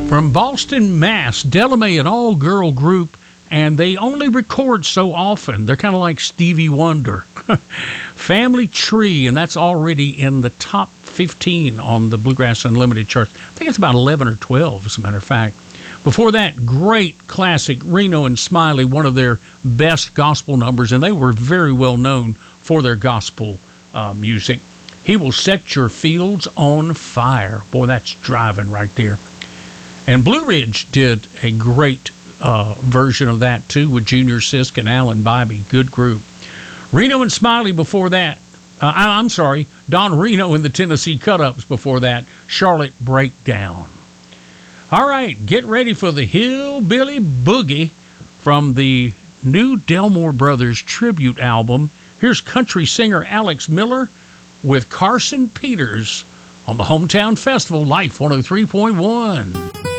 From Boston, Mass, Delamay, an all-girl group, and they only record so often. They're kind of like Stevie Wonder. Family Tree, and that's already in the top 15 on the Bluegrass Unlimited chart. I think it's about 11 or 12, as a matter of fact. Before that, great classic, Reno and Smiley, one of their best gospel numbers, and they were very well known for their gospel music. He Will Set Your Fields on Fire. Boy, that's driving right there. And Blue Ridge did a great version of that, too, with Junior Sisk and Alan Bybee. Good group. Reno and Smiley before that. I'm sorry, Don Reno and the Tennessee Cut-Ups before that. Charlotte Breakdown. All right, get ready for the Hillbilly Boogie from the new Delmore Brothers tribute album. Here's country singer Alex Miller with Carson Peters on the Hometown Festival, Life 103.1.